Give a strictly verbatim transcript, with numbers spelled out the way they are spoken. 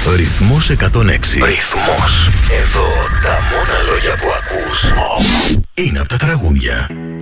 Ρυθμός εκατόν έξι. Ρυθμός. Εδώ τα μόνα λόγια που ακούς είναι από τα τραγούδια.